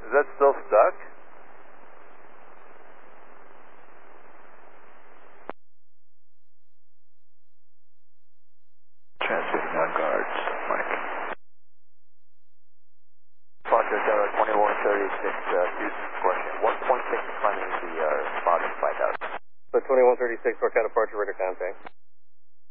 Is that still stuck? Transmitting on guards, Mike. Foster Tower 2136, Houston, question. 1.6 climbing the spot and 5,000. So 2136, work out departure radar contact.